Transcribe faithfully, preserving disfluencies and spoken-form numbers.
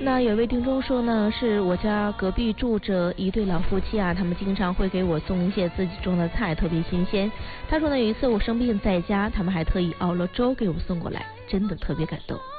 那有一位听众说呢，是我家隔壁住着一对老夫妻啊，他们经常会给我送一些自己种的菜，特别新鲜。他说呢，有一次我生病在家，他们还特意熬了粥给我送过来，真的特别感动。